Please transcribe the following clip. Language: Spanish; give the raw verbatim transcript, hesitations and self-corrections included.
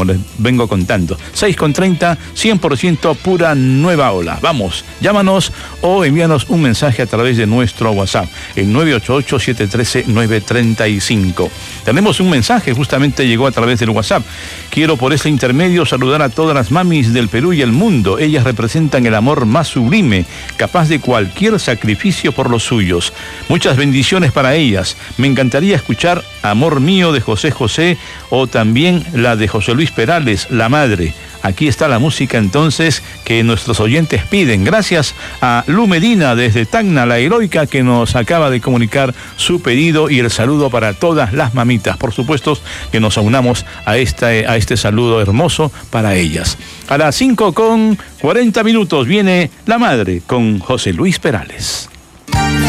como les vengo contando. seis con treinta, cien por ciento pura nueva ola. Vamos, llámanos o envíanos un mensaje a través de nuestro WhatsApp, el nueve ocho ocho, siete uno tres, nueve tres cinco. Tenemos un mensaje, justamente llegó a través del WhatsApp. Quiero por ese intermedio saludar a todas las mamis del Perú y el mundo. Ellas representan el amor más sublime, capaz de cualquier sacrificio por los suyos. Muchas bendiciones para ellas. Me encantaría escuchar Amor Mío de José José o también la de José Luis Perales, La Madre. Aquí está la música entonces que nuestros oyentes piden. Gracias a Lu Medina desde Tacna, la heroica, que nos acaba de comunicar su pedido y el saludo para todas las mamitas. Por supuesto que nos aunamos a este, a este saludo hermoso para ellas. A las cinco con cuarenta minutos viene La Madre con José Luis Perales.